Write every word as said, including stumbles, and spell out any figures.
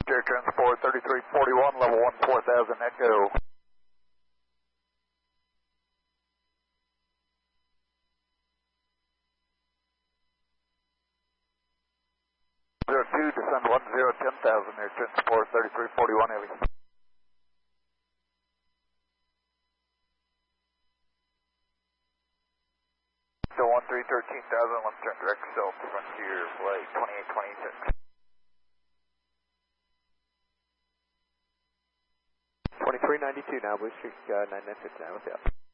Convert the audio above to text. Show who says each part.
Speaker 1: Air Transport thirty-three forty-one, level one four thousand Echo. zero two, descend one zero, ten thousand, Air Transport thirty-three forty-one Heavy. So one three, thirteen thousand, let's turn direct south to Frontier Flight twenty-eight twenty-six.
Speaker 2: twenty-three ninety-two now, Blue Streak uh, nine nine six nine, what's up?